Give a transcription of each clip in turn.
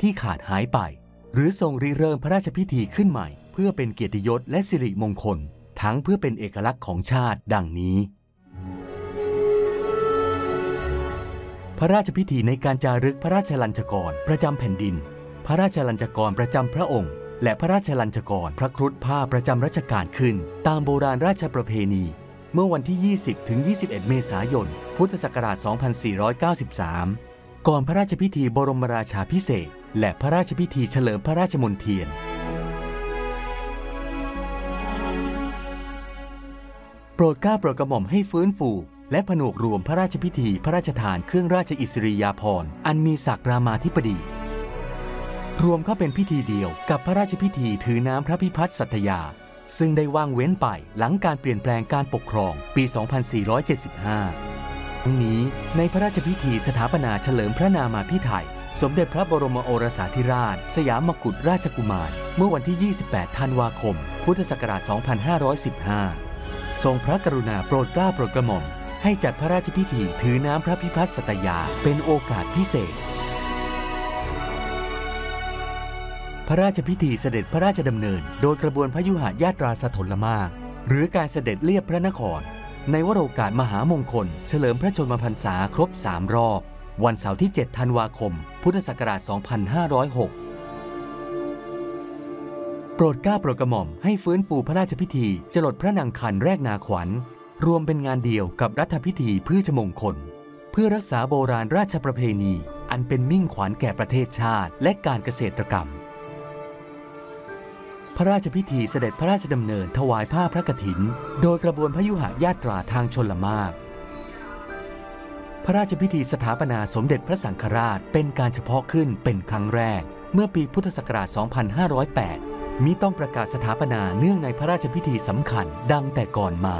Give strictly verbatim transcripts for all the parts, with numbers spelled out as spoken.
ที่ขาดหายไปหรือทรงริเริ่มพระราชพิธีขึ้นใหม่เพื่อเป็นเกียรติยศและสิริมงคลทั้งเพื่อเป็นเอกลักษณ์ของชาติดังนี้พระราชพิธีในการจารึกพระราชลัญจกรประจำแผ่นดินพระราชลัญจกรประจำพระองค์และพระราชลัญจกรพระครุฑผ้าประจำรัชกาลขึ้นตามโบราณราชประเพณีเมื่อวันที่ ยี่สิบถึงยี่สิบเอ็ด เมษายน พุทธศักราช สองพันสี่ร้อยเก้าสิบสาม ก่อนพระราชพิธีบรมราชาภิเษกและพระราชพิธีเฉลิมพระราชมณฑีโปรดเกล้าโปรดกระหม่อมให้ฟื้นฟูและผนวกรวมพระราชพิธีพระราชทานเครื่องราชอิสริยาภรณ์อันมีศักดิ์รามาธิบดีรวมเข้าเป็นพิธีเดียวกับพระราชพิธีถือน้ำพระพิพัฒน์สัตยาซึ่งได้ว่างเว้นไปหลังการเปลี่ยนแปลงการปกครองปี สองพันสี่ร้อยเจ็ดสิบห้า ทั้งนี้ในพระราชพิธีสถาปนาเฉลิมพระนามาภิไธยสมเด็จพระบรมโอรสาธิราชสยามกุฎราชกุมารเมื่อวันที่ ยี่สิบแปด ธันวาคม พุทธศักราช สองพันห้าร้อยสิบห้า ทรงพระกรุณาโปรดเกล้าโปรดกระหม่อมให้จัดพระราชพิธีถือน้ำพระพิพัฒน์สัตยาเป็นโอกาสพิเศษพระราชพิธีเสด็จพระราชดำเนินโดยกระบวนพยุหญาตราสถลมากหรือการเสด็จเลียบพระนครในวโรกาสมหามงคลเฉลิมพระชนมพรรษาครบสามรอบวันเสาร์ที่ เจ็ด ธันวาคม พุทธศักราช สองพันห้าร้อยหก โปรดเกล้าโปรดกระหม่อมให้ฟื้นฟูพระราชพิธีจรดพระนางคันแรกนาขวัญรวมเป็นงานเดียวกับรัฐพิธีพฤชมงคลเพื่อรักษาโบราณราชประเพณีอันเป็นมิ่งขวัญแก่ประเทศชาติและการเกษตรกรรมพระราชพิธีเสด็จพระราชดำเนินถวายผ้าพระกฐินโดยกระบวนพยุหญาตราทางชลมารพระราชพิธีสถาปนาสมเด็จพระสังฆราชเป็นการเฉพาะขึ้นเป็นครั้งแรกเมื่อปีพุทธศักราช สองพันห้าร้อยแปด มิต้องประกาศสถาปนาเนื่องในพระราชพิธีสำคัญดังแต่ก่อนมา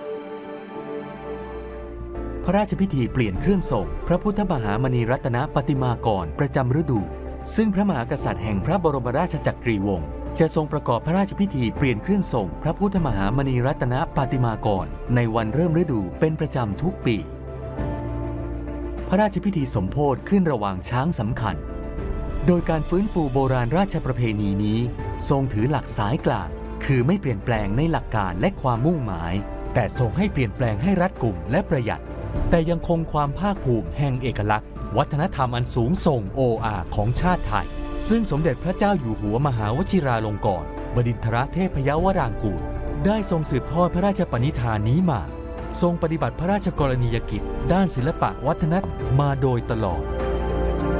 พระราชพิธีเปลี่ยนเครื่องทรงพระพุทธมหามณีรัตนปฏิมากรประจำฤดูซึ่งพระมหากษัตริย์แห่งพระบรมราชจักรีวงศ์จะทรงประกอบพระราชพิธีเปลี่ยนเครื่องทรงพระพุทธมหามณีรัตนปฏิมากรในวันเริ่มฤดูเป็นประจำทุกปีพระราชพิธีสมโภชขึ้นระหว่างช้างสำคัญโดยการฟื้นฟูโบราณราชประเพณีนี้ทรงถือหลักสายกลางคือไม่เปลี่ยนแปลงในหลักการและความมุ่งหมายแต่ทรงให้เปลี่ยนแปลงให้รัดกุมและประหยัดแต่ยังคงความภาคภูมิแห่งเอกลักษณ์วัฒนธรรมอันสูงส่งโออาของชาติไทยซึ่งสมเด็จพระเจ้าอยู่หัวมหาวชิราลงกรณ์บดินทรเทพยวรางกูรได้ทรงสืบทอดพระราชปณิธานนี้มาทรงปฏิบัติพระราชกรณียกิจด้านศิลปะวัฒนธรรมมาโดยตลอด